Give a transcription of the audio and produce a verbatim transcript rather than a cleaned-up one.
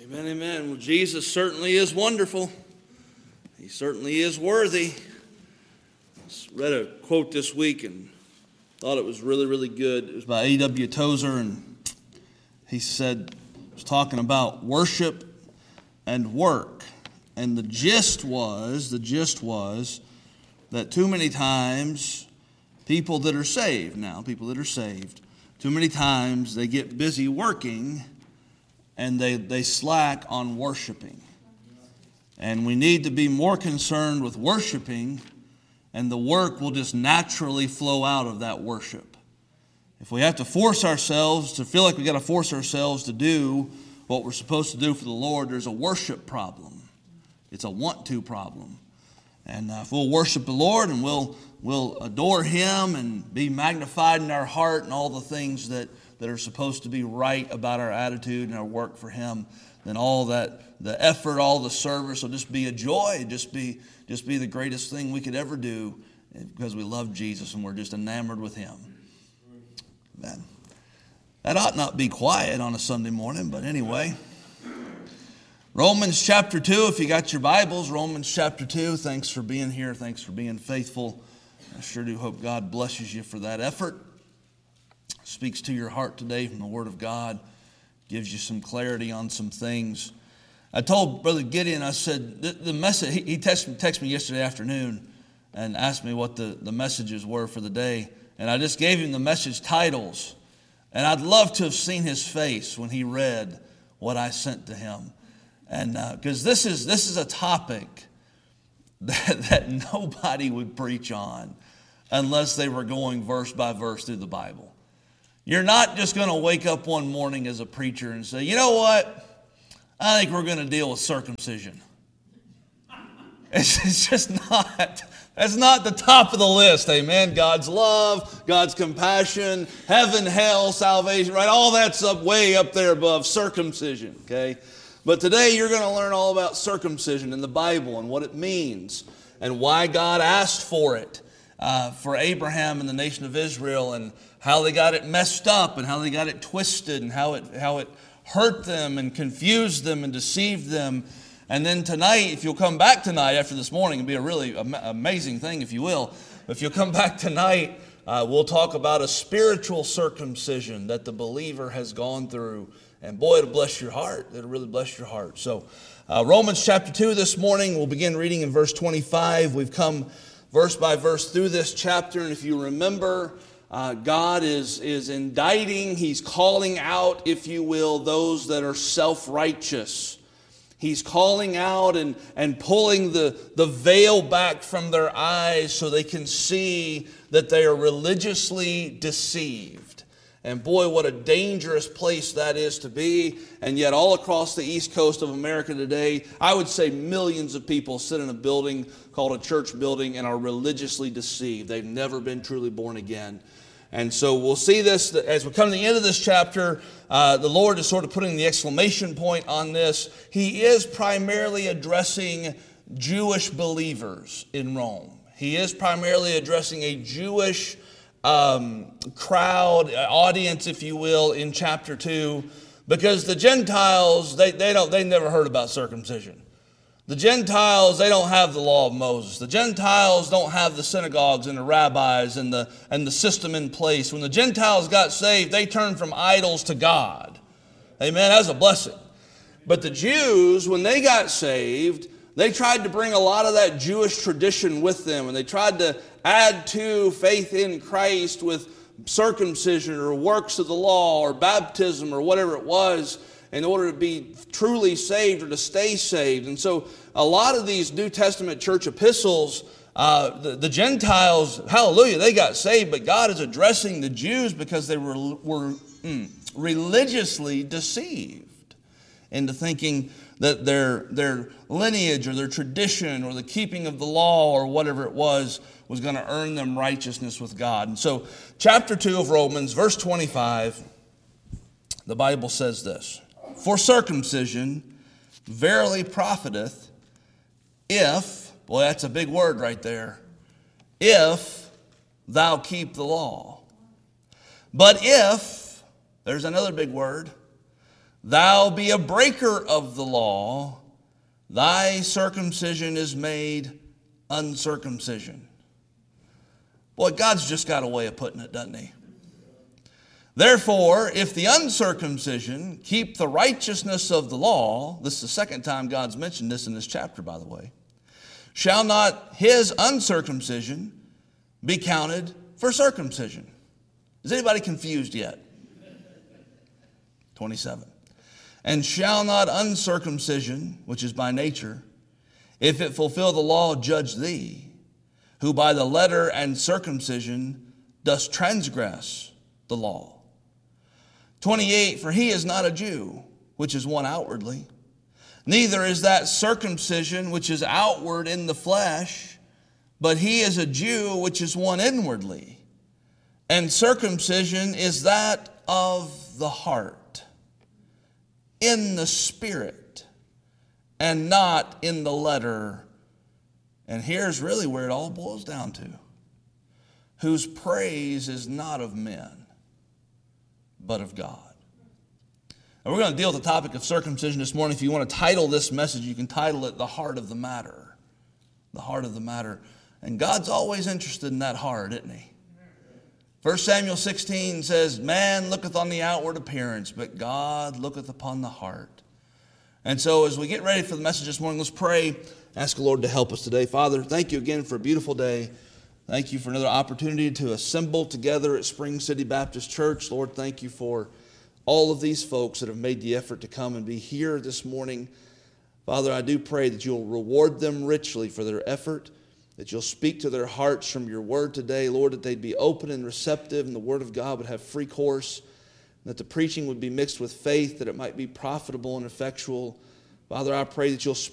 Amen, amen. Well, Jesus certainly is wonderful. He certainly is worthy. I read a quote this week and thought it was really, really good. It was by A W Tozer, and he said, he was talking about worship and work. And the gist was, the gist was that too many times people that are saved now, people that are saved, too many times they get busy working and they, they slack on worshiping. And we need to be more concerned with worshiping, and the work will just naturally flow out of that worship. If we have to force ourselves to feel like we got to force ourselves to do what we're supposed to do for the Lord, there's a worship problem. It's a want-to problem. And uh, if we'll worship the Lord and we'll we'll adore Him and be magnified in our heart and all the things that, that are supposed to be right about our attitude and our work for Him, then all that, the effort, all the service will just be a joy, just be just be the greatest thing we could ever do because we love Jesus and we're just enamored with Him. Man, that ought not be quiet on a Sunday morning, but anyway. Romans chapter two, if you got your Bibles, Romans chapter two. Thanks for being here. Thanks for being faithful. I sure do hope God blesses you for that effort. Speaks to your heart today from the Word of God. Gives you some clarity on some things. I told Brother Gideon, I said, the, the message, he, he texted, texted me yesterday afternoon and asked me what the, the messages were for the day. And I just gave him the message titles. And I'd love to have seen his face when he read what I sent to him. And because uh, this is this is a topic that, that nobody would preach on unless they were going verse by verse through the Bible. You're not just going to wake up one morning as a preacher and say, you know what, I think we're going to deal with circumcision. It's, it's just not, that's not the top of the list, amen. God's love, God's compassion, heaven, hell, salvation, right? All that's up way up there above circumcision, okay? But today you're going to learn all about circumcision in the Bible and what it means and why God asked for it uh, for Abraham and the nation of Israel, and how they got it messed up and how they got it twisted and how it how it hurt them and confused them and deceived them. And then tonight, if you'll come back tonight after this morning, it'll be a really am- amazing thing if you will. If you'll come back tonight, uh, we'll talk about a spiritual circumcision that the believer has gone through. And boy, it'll bless your heart. It'll really bless your heart. So uh, Romans chapter two this morning, we'll begin reading in verse twenty-five. We've come verse by verse through this chapter. And if you remember, uh, God is, is indicting, He's calling out, if you will, those that are self-righteous. He's calling out and, and pulling the, the veil back from their eyes so they can see that they are religiously deceived. And boy, what a dangerous place that is to be. And yet all across the east coast of America today, I would say millions of people sit in a building called a church building and are religiously deceived. They've never been truly born again. And so we'll see this as we come to the end of this chapter. Uh, the Lord is sort of putting the exclamation point on this. He is primarily addressing Jewish believers in Rome. He is primarily addressing a Jewish Um, crowd, audience, if you will, in chapter two, because the Gentiles, they, they don't, they never heard about circumcision. The Gentiles, they don't have the law of Moses. The Gentiles don't have the synagogues and the rabbis and the, and the system in place. When the Gentiles got saved, they turned from idols to God. Amen, that was a blessing. But the Jews, when they got saved, they tried to bring a lot of that Jewish tradition with them, and they tried to add to faith in Christ with circumcision or works of the law or baptism or whatever it was in order to be truly saved or to stay saved. And so a lot of these New Testament church epistles, uh, the, the Gentiles, hallelujah, they got saved, but God is addressing the Jews because they were, were mm, religiously deceived into thinking that their their lineage or their tradition or the keeping of the law or whatever it was was going to earn them righteousness with God. And so chapter two of Romans, verse twenty-five, the Bible says this: For circumcision verily profiteth, if, boy, that's a big word right there, if thou keep the law. But if, there's another big word, thou be a breaker of the law, thy circumcision is made uncircumcision. Boy, God's just got a way of putting it, doesn't he? Therefore, if the uncircumcision keep the righteousness of the law, this is the second time God's mentioned this in this chapter, by the way, shall not his uncircumcision be counted for circumcision? Is anybody confused yet? twenty-seven. And shall not uncircumcision, which is by nature, if it fulfill the law, judge thee, who by the letter and circumcision dost transgress the law? twenty-eight. For he is not a Jew, which is one outwardly, neither is that circumcision which is outward in the flesh, but he is a Jew which is one inwardly. And circumcision is that of the heart, in the spirit, and not in the letter. And here's really where it all boils down to. Whose praise is not of men, but of God. And we're going to deal with the topic of circumcision this morning. If you want to title this message, you can title it The Heart of the Matter. The Heart of the Matter. And God's always interested in that heart, isn't he? First Samuel sixteen says, man looketh on the outward appearance, but God looketh upon the heart. And so as we get ready for the message this morning, let's pray. Ask the Lord to help us today. Father, thank you again for a beautiful day. Thank you for another opportunity to assemble together at Spring City Baptist Church. Lord, thank you for all of these folks that have made the effort to come and be here this morning. Father, I do pray that you'll reward them richly for their effort, that you'll speak to their hearts from your word today. Lord, that they'd be open and receptive and the word of God would have free course, that the preaching would be mixed with faith, that it might be profitable and effectual. Father, I pray that you'll